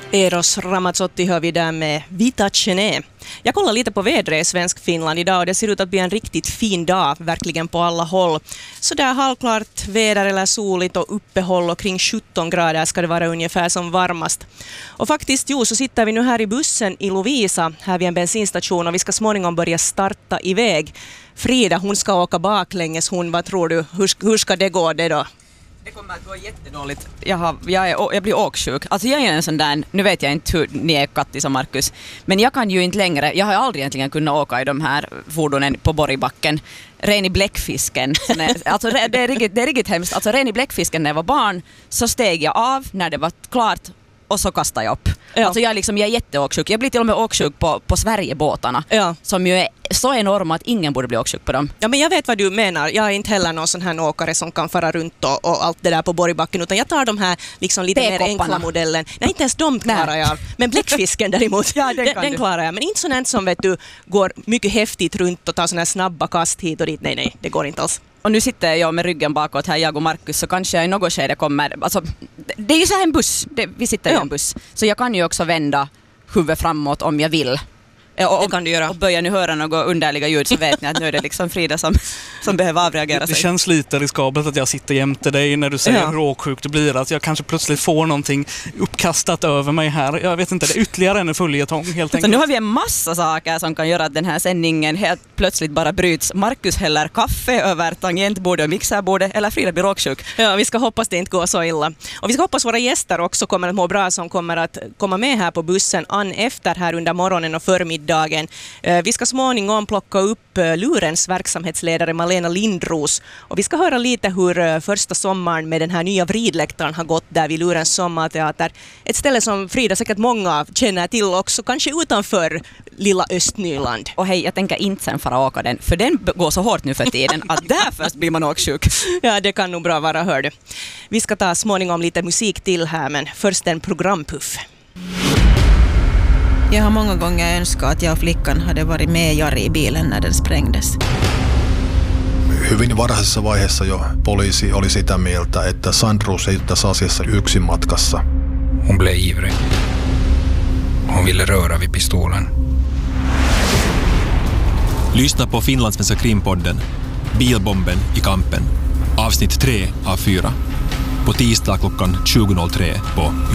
Eros Ramazzotti hör vi där med Vita Cene. Jag kollar lite på vädret i svensk Finland idag och det ser ut att bli en riktigt fin dag, verkligen på alla håll. Så där halvklart väder eller soligt och uppehåll och kring 17 grader ska det vara ungefär som varmast. Och faktiskt så sitter vi nu här i bussen i Lovisa, här vid en bensinstation, och vi ska småningom börja starta iväg. Frida, hon ska åka baklänges, vad tror du, hur ska det gå det då? Det kommer att gå jättedåligt. Jag blir åksjuk. Alltså jag är en sån där, nu vet jag inte hur ni är Kattis och Markus, men jag kan ju inte längre, jag har aldrig egentligen kunnat åka i de här fordonen på Borgbacken. Ren i bläckfisken. Alltså det är riktigt hemskt. Alltså ren i bläckfisken när jag var barn så steg jag av när det var klart och så kastade jag upp. Ja. Alltså jag är jätteåksjuk. Jag blir till och med åksjuk på Sverigebåtarna. Ja. Som ju är så enorma att ingen borde bli åksjuk på dem. Ja, men jag vet vad du menar. Jag är inte heller någon sån här åkare som kan fara runt och allt det där på Borgbacken, utan jag tar de här liksom lite mer enkla modellen. Nej, inte ens de klarar jag. Men bläckfisken däremot, ja, den klarar jag. Men inte sån som vet du går mycket häftigt runt och tar såna här snabba kast hit och dit. Nej, det går inte alls. Och nu sitter jag med ryggen bakåt här, jag och Markus, så kanske jag i något skede kommer... Alltså, det är ju så här en buss, vi sitter i en buss. Så jag kan ju också vända huvudet framåt om jag vill. Det kan du göra. Och börjar ni höra något underliga ljud så vet ni att nu är det liksom Frida som behöver avreagera sig. Det känns lite riskabelt att jag sitter jämte dig när du säger hur åksjuk det blir. Att jag kanske plötsligt får någonting uppkastat över mig här. Jag vet inte, det är ytterligare en följetong helt enkelt. Så nu har vi en massa saker som kan göra att den här sändningen helt plötsligt bara bryts. Markus häller kaffe över tangentbordet och mixerbordet, eller Frida blir åksjuk. Ja, vi ska hoppas det inte går så illa. Och vi ska hoppas våra gäster också kommer att må bra, som kommer att komma med här på bussen efter här under morgonen och förmiddagen. Vi ska småningom plocka upp Lurens verksamhetsledare Malena Lindros, och vi ska höra lite hur första sommaren med den här nya vridläktaren har gått där vid Lurens sommarteater. Ett ställe som Frida säkert många känner till också, kanske utanför lilla Östnyland. Och hej, jag tänker inte sen fara åka den, för den går så hårt nu för tiden att där först blir man åksjuk. Ja, det kan nog bra vara, hörde. Vi ska ta småningom lite musik till här, men först en programpuff. Jag har många gånger önskat att jag och flickan hade varit med Jari i bilen när den sprängdes. Hyvin varhaisessa vaiheessa jo poliisi oli sitä mieltä, että Sandros ei tässä asiassa yksin matkassa. Hon blev ivrig. Hon ville röra vid pistolen. Lyssna på Finlandssvenska krimpodden Bilbomben i kampen. Avsnitt 3 av 4. På tisdag klockan 20.03 på